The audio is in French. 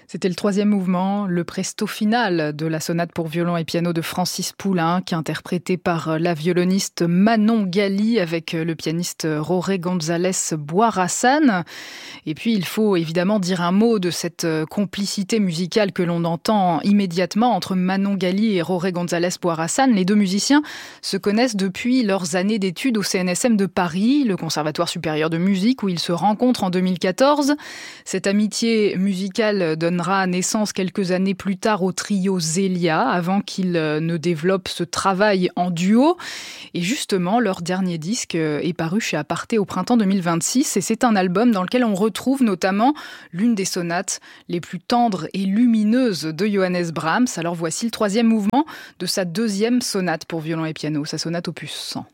C'était le troisième mouvement, le presto final de la sonate pour violon et piano de Francis Poulenc, interprété par la violoniste Manon Gali avec le pianiste Jorge González Boirassan. Et puis il faut évidemment dire un mot de cette complicité musicale que l'on entend immédiatement entre Manon Gali et Jorge González Boirassan. Les deux musiciens se connaissent depuis leurs années d'études au CNSM de Paris, le Conservatoire supérieur de musique, où ils se rencontrent en 2014. Cette amitié musicale donnera naissance quelques années plus tard au trio Zélia, avant qu'ils ne développent ce travail en duo. Et justement, leur dernier disque est paru chez Aparté au printemps 2026, et c'est un album dans lequel on retrouve notamment l'une des sonates les plus tendres et lumineuses de Johannes Brahms. Alors voici le troisième mouvement de sa deuxième sonate pour violon et piano, sa sonate opus 100.